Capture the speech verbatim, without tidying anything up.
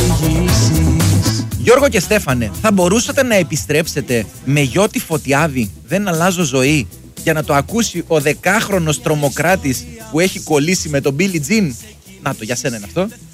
εξηγήσεις. Γιώργο και Στέφανε, θα μπορούσατε να επιστρέψετε με γιο τη Φωτιάδη, δεν αλλάζω ζωή, για να το ακούσει ο δεκάχρονος τρομοκράτης που έχει κολλήσει με τον Billie Jean? Να το, για σένα είναι αυτό.